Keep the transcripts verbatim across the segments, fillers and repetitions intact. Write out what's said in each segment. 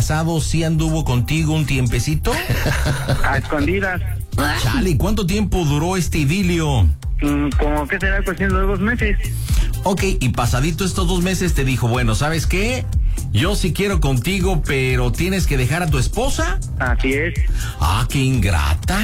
casado sí anduvo contigo un tiempecito? A escondidas. Chale, ¿cuánto tiempo duró este idilio? Mm, como que será cuestión de dos meses. Ok, y pasadito estos dos meses te dijo, bueno, ¿sabes qué? Yo sí quiero contigo, pero tienes que dejar a tu esposa. Así es. Ah, qué ingrata.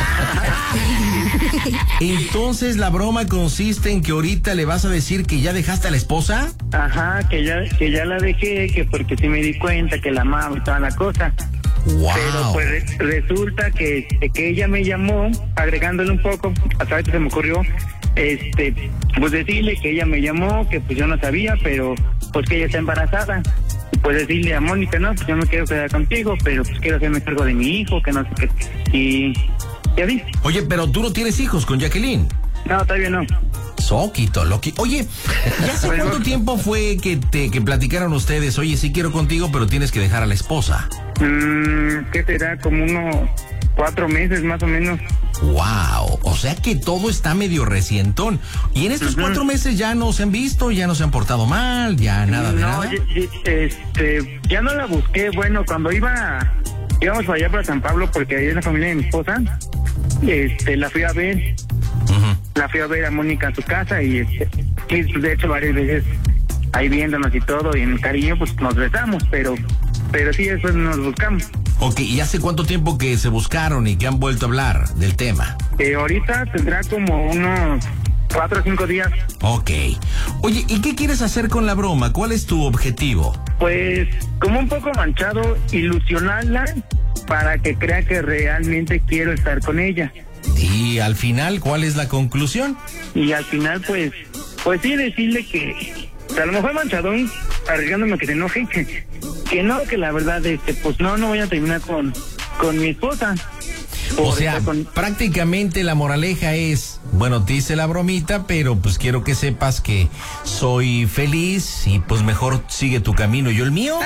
Entonces la broma consiste en que ahorita le vas a decir que ya dejaste a la esposa. Ajá, que ya, que ya la dejé, que porque sí me di cuenta que la amaba y toda la cosa. Wow. Pero pues re- resulta que, que ella me llamó, agregándole un poco, hasta ahorita se me ocurrió, este, pues decirle que ella me llamó, que pues yo no sabía, pero pues que ella está embarazada. Pues decirle a Mónica, no, pues yo me quiero quedar contigo, pero pues quiero hacerme cargo de mi hijo, que no sé qué. Y ya vi. Oye, pero tú no tienes hijos con Jacqueline. No, todavía no. Soquito, Loki. Oye, ¿ya hace cuánto tiempo fue que te que platicaron ustedes? Oye, sí quiero contigo, pero tienes que dejar a la esposa. Mm, ¿Qué será? Como unos cuatro meses más o menos. Wow, o sea que todo está medio recientón. Y en estos Uh-huh. cuatro meses ya no se han visto, ya no se han portado mal, ya nada de no, nada. y- y- este, ya no la busqué. Bueno, cuando iba, íbamos para allá para San Pablo, porque ahí es la familia de mi esposa, este, la fui a ver. Uh-huh. La fui a ver a Mónica a su casa y, este, y de hecho varias veces ahí viéndonos y todo y en cariño pues nos besamos, pero, pero sí después nos buscamos. Ok, ¿y hace cuánto tiempo que se buscaron y que han vuelto a hablar del tema? Eh, ahorita tendrá como unos cuatro o cinco días. Ok. Oye, ¿y qué quieres hacer con la broma? ¿Cuál es tu objetivo? Pues como un poco manchado, ilusionarla para que crea que realmente quiero estar con ella. Y al final, ¿cuál es la conclusión? Y al final pues, pues sí decirle que, a lo mejor manchadón, arriesgándome a que se enoje, que, que no, que la verdad, este, pues no, no voy a terminar con, con mi esposa. O Por sea, estar con- prácticamente la moraleja es, bueno, te hice la bromita, pero pues quiero que sepas que soy feliz y pues mejor sigue tu camino y yo el mío.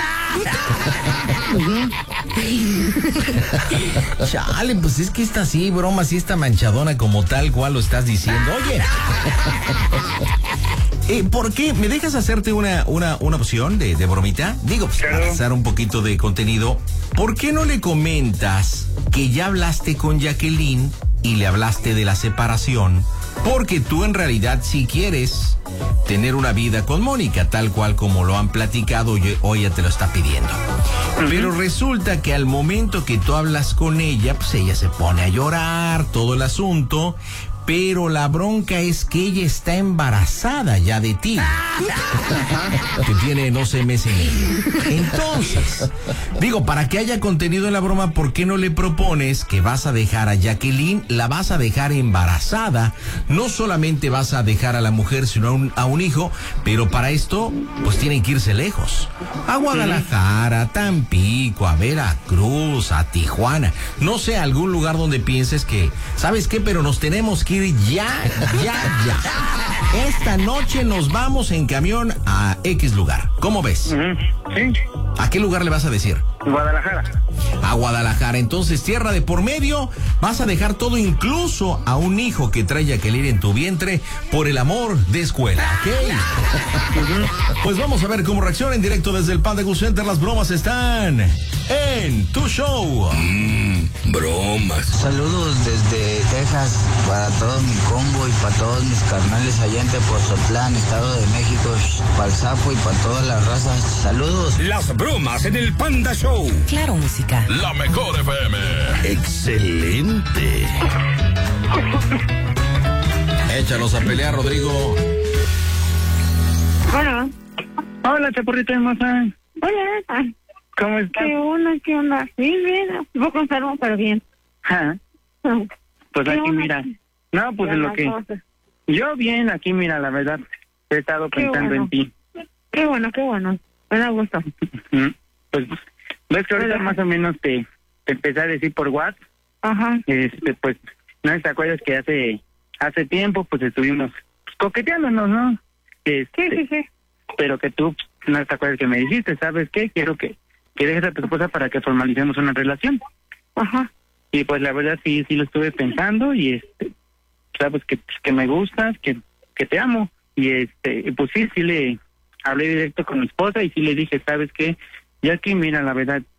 Chale, pues es que esta sí, broma, sí está manchadona como tal cual lo estás diciendo. Oye, eh, ¿por qué? ¿Me dejas hacerte una, una, una opción de, de bromita? Digo, pues, Claro. para lanzar un poquito de contenido. ¿Por qué no le comentas que ya hablaste con Jacqueline y le hablaste de la separación? Porque tú en realidad sí quieres tener una vida con Mónica, tal cual como lo han platicado y hoy ella te lo está pidiendo. Uh-huh. Pero resulta que al momento que tú hablas con ella, pues ella se pone a llorar, todo el asunto. Pero la bronca es que ella está embarazada ya de ti. Que tiene, no sé, mes y medio. Entonces, digo, para que haya contenido en la broma, ¿por qué no le propones que vas a dejar a Jacqueline, la vas a dejar embarazada? No solamente vas a dejar a la mujer, sino a un, a un hijo, pero para esto, pues tienen que irse lejos. A Guadalajara, a Tampico, a Veracruz, a Tijuana. No sé, algún lugar donde pienses que, ¿sabes qué? Pero nos tenemos que ir ya, ya, ya. Esta noche nos vamos en camión a X lugar. ¿Cómo ves? Uh-huh. Sí. ¿A qué lugar le vas a decir? Guadalajara. A Guadalajara. Entonces, tierra de por medio, vas a dejar todo, incluso a un hijo que trae Jacqueline en tu vientre, por el amor de escuela, ¿ok? Uh-huh. Pues vamos a ver cómo reacciona en directo desde el Panda Go Center. Las bromas están en tu show. Mmm, bromas. Saludos desde Texas para todo mi combo y para todos mis carnales allá en Tepoztlán, Estado de México, para el Sapo y para todas las razas. Saludos. Las bromas en el Panda Show. Claro, música. La mejor F M. Excelente. Échalos a pelear, Rodrigo. Hola. Hola, chaporrita hermosa. Hola. ¿Cómo estás? ¿Qué onda? ¿Qué onda? Sí, bien. Un poco enfermo, pero bien. Ajá. Pues ¿Qué aquí onda? mira. No, pues ¿Qué en lo onda? que... ¿Cómo estás? Yo bien, aquí mira, la verdad. He estado Qué pensando bueno. en ti. Qué bueno, qué bueno. Me da gusto. Ujú. Pues, ves que ahorita Hola. más o menos te, te empecé a decir por WhatsApp. Ajá. Este, pues, no te acuerdas que hace hace tiempo, pues estuvimos pues, coqueteándonos, ¿no? Este, Sí, sí, sí. Pero que tú no te acuerdas que me dijiste, ¿sabes qué? Quiero que, que dejes a tu esposa para que formalicemos una relación. Ajá. Y pues la verdad sí, sí lo estuve pensando y este, sabes que, pues, que me gustas, que, que te amo. Y este, pues sí, sí le hablé directo con mi esposa y sí le dije, ¿sabes qué? Ya que mira, la verdad,